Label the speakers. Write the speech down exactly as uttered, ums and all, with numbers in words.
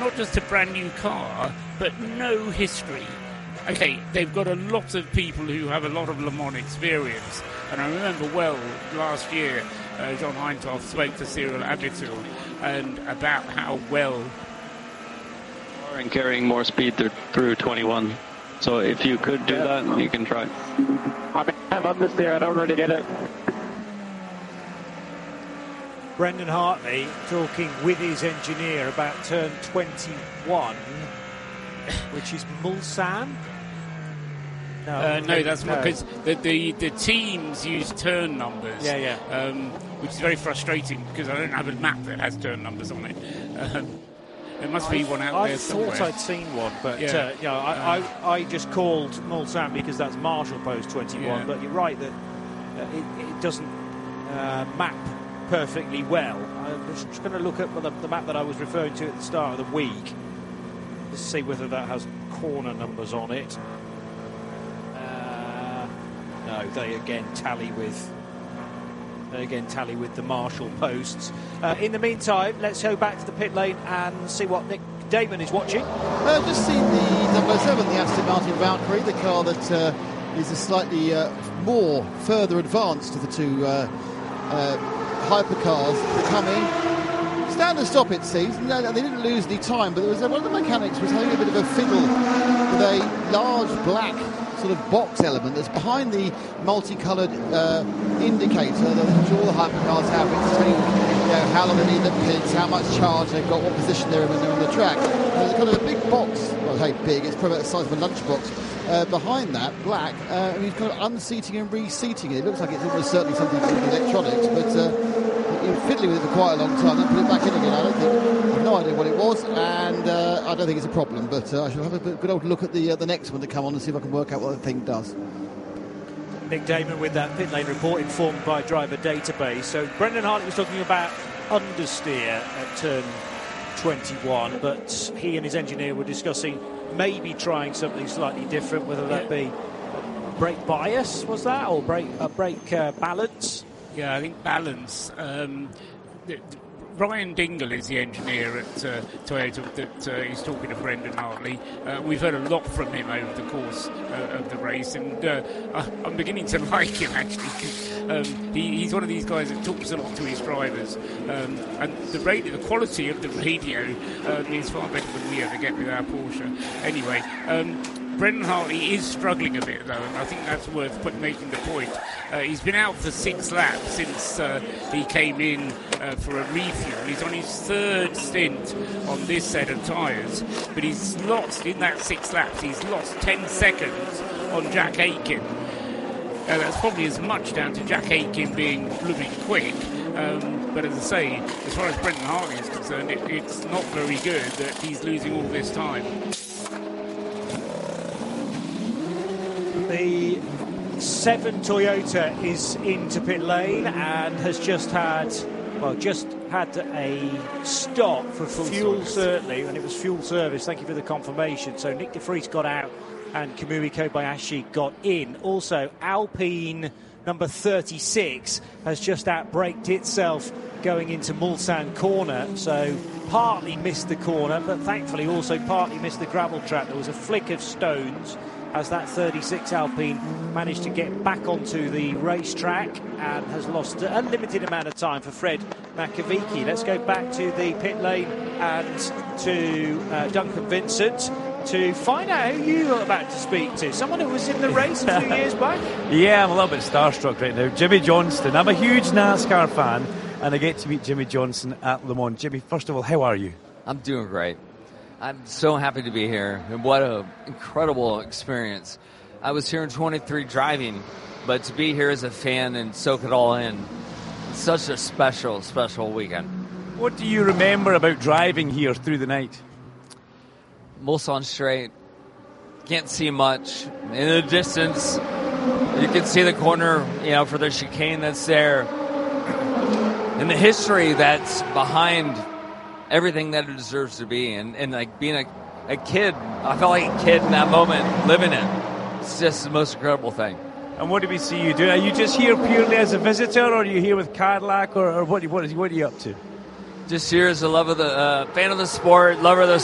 Speaker 1: not just a brand new car, but no history. Okay, they've got a lot of people who have a lot of Le Mans experience, and I remember well last year uh, John Heintoff spoke to Cyril Abiteboul and about how well
Speaker 2: and carrying more speed th- through twenty-one. So if you could do yeah. that, you can try.
Speaker 3: I mean, I'm understeer. I don't really get it.
Speaker 4: Brendan Hartley talking with his engineer about turn twenty-one, which is Mulsanne.
Speaker 1: No, uh, no, that's no. because the, the the teams use turn numbers.
Speaker 4: Yeah, yeah.
Speaker 1: Um, which is very frustrating because I don't have a map that has turn numbers on it. Um, there must be
Speaker 4: I,
Speaker 1: one out
Speaker 4: I
Speaker 1: there somewhere.
Speaker 4: I thought I'd seen one, but
Speaker 1: yeah,
Speaker 4: uh, you know, I, um, I, I just called Mulsanne because that's Marshall Post twenty-one. Yeah. But you're right that uh, it, it doesn't uh, map perfectly well. I'm just going to look at the, the map that I was referring to at the start of the week to see whether that has corner numbers on it. Uh, no, they again tally with they again tally with the Marshall posts. Uh, in the meantime, let's go back to the pit lane and see what Nick Damon is watching.
Speaker 5: I've uh, just seen the double oh seven, the Aston Martin Valkyrie, the car that uh, is a slightly uh, more further advanced of the two uh, uh, hypercars coming. Stand and stop, it seems. No, they didn't lose any time, but there was uh, one of the mechanics was having a bit of a fiddle with a large black sort of box element that's behind the multicoloured uh, indicator that all the hypercars have. It's telling you know, how long they need the pits, how much charge they've got, what position they're in when they're on the track. And there's kind of a big box, well, hey, big, it's probably the size of a lunchbox. Uh, behind that, black, uh, and he's kind of unseating and reseating it. It looks like it's almost certainly something to do with electronics, but uh, he was fiddling with it for quite a long time, then put it back in again. I don't think, I have no idea what it was, and uh, I don't think it's a problem, but uh, I shall have a good old look at the uh, the next one to come on and see if I can work out what the thing does.
Speaker 4: Nick Damon with that pit lane report informed by Driver Database. So Brendan Hartley was talking about understeer at turn twenty-one, but he and his engineer were discussing maybe trying something slightly different, whether that be brake bias, was that, or brake uh, brake uh, balance?
Speaker 1: Yeah, I think balance. Um, the, the, Ryan Dingle is the engineer at uh, Toyota that uh, is talking to Brendan Hartley. Uh, we've heard a lot from him over the course uh, of the race, and uh, I'm beginning to like him, actually. Um, he, he's one of these guys that talks a lot to his drivers, um, and the radio, the quality of the radio um, is far better than we ever get with our Porsche. Anyway, um, Brendan Hartley is struggling a bit, though, and I think that's worth put, making the point. Uh, he's been out for six laps since uh, he came in uh, for a refuel. He's on his third stint on this set of tyres, but he's lost, in that six laps, he's lost ten seconds on Jack Aitken. Uh, that's probably as much down to Jack Aitken being blooming quick. Um, but as I say, as far as Brendan Hartley is concerned, it, it's not very good that he's losing all this time.
Speaker 4: The seven Toyota is into pit lane and has just had, well, just had a stop for fuel, fuel certainly, and it was fuel service. Thank you for the confirmation. So Nick de Vries got out and Kamui Kobayashi got in. Also, Alpine number thirty-six has just outbraked itself going into Mulsanne corner, so partly missed the corner, but thankfully also partly missed the gravel track. There was a flick of stones as that thirty-six Alpine managed to get back onto the racetrack and has lost a limited amount of time for Fred Makovici. Let's go back to the pit lane and to uh, Duncan Vincent to find out who you were about to speak to. Someone who was in the race a few years back.
Speaker 6: Yeah, I'm a little bit starstruck right now. Jimmy Johnston. I'm a huge NASCAR fan, and I get to meet Jimmy Johnston at Le Mans. Jimmy, first of all, how are you?
Speaker 7: I'm doing great. I'm so happy to be here, and what an incredible experience. I was here in twenty-three driving, but to be here as a fan and soak it all in, it's such a special, special weekend.
Speaker 6: What do you remember about driving here through the night?
Speaker 7: Mulsanne straight, can't see much. In the distance, you can see the corner, you know, for the chicane that's there. And the history that's behind everything that it deserves to be. And, and like being a, a kid, I felt like a kid in that moment, living it. It's just the most incredible thing.
Speaker 6: And what do we see you doing? Are you just here purely as a visitor, or are you here with Cadillac, or, or what, what, what are you up to?
Speaker 7: Just here as a love of the uh, fan of the sport, lover of the